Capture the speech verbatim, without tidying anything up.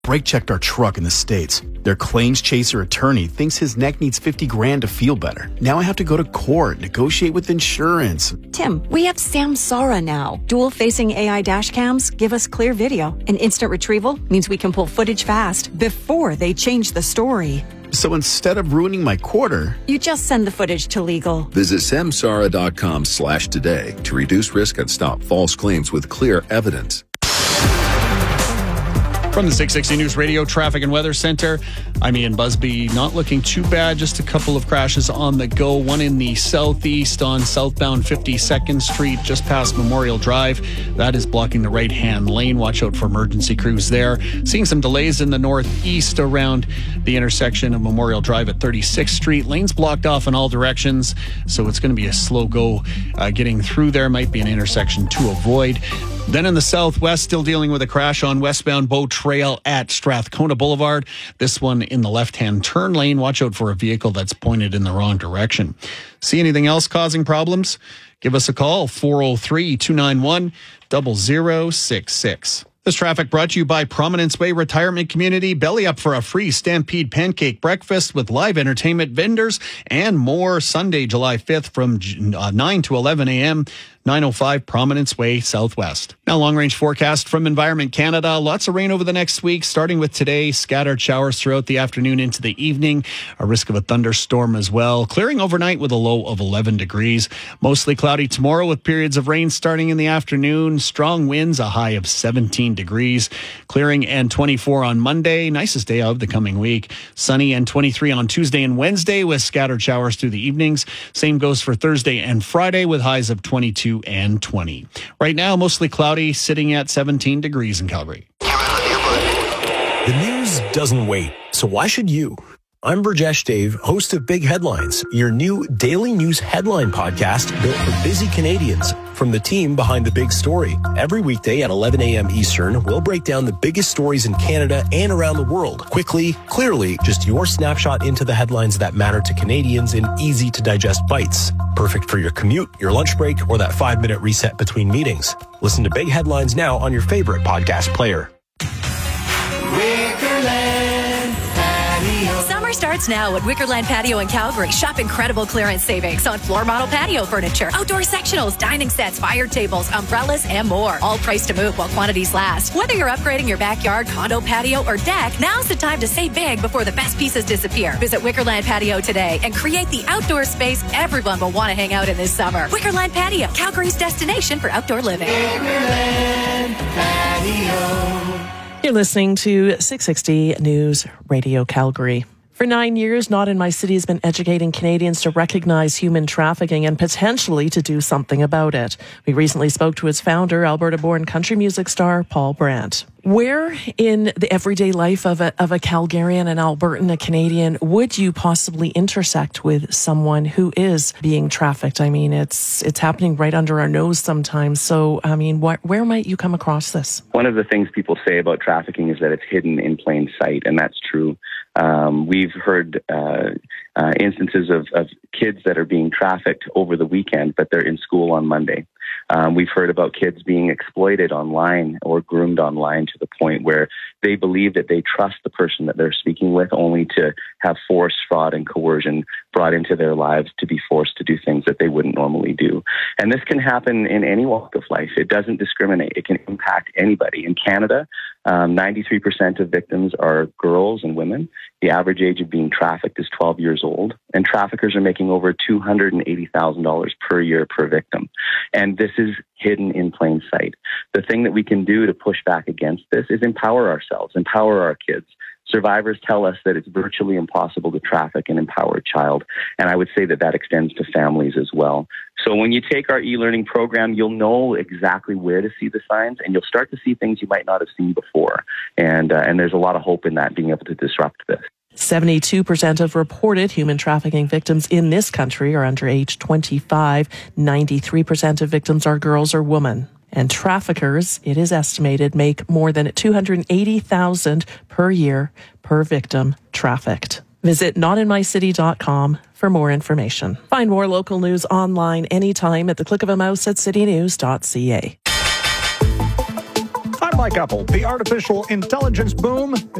brake checked our truck in the States. Their claims chaser attorney thinks his neck needs fifty grand to feel better. Now I have to go to court, negotiate with insurance. Tim, we have Samsara now. Dual-facing A I dash cams give us clear video, and instant retrieval means we can pull footage fast before they change the story. So instead of ruining my quarter, you just send the footage to legal. Visit samsara.com slash today to reduce risk and stop false claims with clear evidence. From the six sixty News Radio Traffic and Weather Center, I'm Ian Busby. Not looking too bad. Just a couple of crashes on the go. One in the southeast on southbound fifty-second Street, just past Memorial Drive. That is blocking the right-hand lane. Watch out for emergency crews there. Seeing some delays in the northeast around the intersection of Memorial Drive at thirty-sixth Street. Lanes blocked off in all directions, so it's going to be a slow go uh, getting through there. Might be an intersection to avoid. Then in the southwest, still dealing with a crash on westbound Bow Trail at Strathcona Boulevard. This one in the left-hand turn lane. Watch out for a vehicle that's pointed in the wrong direction. See anything else causing problems? Give us a call, four oh three, two nine one, zero zero six six. This traffic brought to you by Prominence Way Retirement Community. Belly up for a free Stampede Pancake Breakfast with live entertainment vendors and more Sunday, July fifth from nine to eleven a.m. nine oh five Prominence Way Southwest. Now, long-range forecast from Environment Canada. Lots of rain over the next week, starting with today. Scattered showers throughout the afternoon into the evening. A risk of a thunderstorm as well. Clearing overnight with a low of eleven degrees. Mostly cloudy tomorrow with periods of rain starting in the afternoon. Strong winds, a high of seventeen degrees. Clearing and twenty-four on Monday. Nicest day of the coming week. Sunny and twenty-three on Tuesday and Wednesday with scattered showers through the evenings. Same goes for Thursday and Friday with highs of twenty-two and twenty. Right now, mostly cloudy, sitting at seventeen degrees in Calgary. The news doesn't wait, so why should you? I'm Burjesh Dave, host of Big Headlines, your new daily news headline podcast built for busy Canadians. From the team behind the big story. Every weekday at eleven a.m. Eastern, we'll break down the biggest stories in Canada and around the world. Quickly, clearly, just your snapshot into the headlines that matter to Canadians in easy-to-digest bites. Perfect for your commute, your lunch break, or that five-minute reset between meetings. Listen to Big Headlines now on your favorite podcast player. Summer starts now at Wickerland Patio in Calgary. Shop incredible clearance savings on floor model patio furniture, outdoor sectionals, dining sets, fire tables, umbrellas, and more. All priced to move while quantities last. Whether you're upgrading your backyard, condo, patio, or deck, now's the time to save big before the best pieces disappear. Visit Wickerland Patio today and create the outdoor space everyone will want to hang out in this summer. Wickerland Patio, Calgary's destination for outdoor living. Wickerland Patio. You're listening to six sixty News Radio Calgary. For nine years, Not in My City has been educating Canadians to recognize human trafficking and potentially to do something about it. We recently spoke to its founder, Alberta-born country music star Paul Brandt. Where in the everyday life of a, of a Calgarian, an Albertan, a Canadian, would you possibly intersect with someone who is being trafficked? I mean, it's it's happening right under our nose sometimes. So, I mean, wh- where might you come across this? One of the things people say about trafficking is that it's hidden in plain sight, and that's true. Um, we've heard uh, uh, instances of, of kids that are being trafficked over the weekend, but they're in school on Monday. Um, we've heard about kids being exploited online or groomed online to the point where they believe that they trust the person that they're speaking with, only to have force, fraud, and coercion brought into their lives to be forced to do things that they wouldn't normally do. And this can happen in any walk of life. It doesn't discriminate. It can impact anybody. In Canada, um, ninety-three percent of victims are girls and women. The average age of being trafficked is twelve years old, and traffickers are making over two hundred eighty thousand dollars per year per victim. And this is hidden in plain sight. The thing that we can do to push back against this is empower ourselves, empower our kids. Survivors tell us that it's virtually impossible to traffic and empower a child, and I would say that that extends to families as well. So when you take our e-learning program, you'll know exactly where to see the signs, and you'll start to see things you might not have seen before. And uh, and there's a lot of hope in that, being able to disrupt this. seventy-two percent of reported human trafficking victims in this country are under age twenty-five. ninety-three percent of victims are girls or women. And traffickers, it is estimated, make more than two hundred eighty thousand dollars per year per victim trafficked. Visit not in my city dot com for more information. Find more local news online anytime at the click of a mouse at city news dot c a. I'm Mike Uppel. The artificial intelligence boom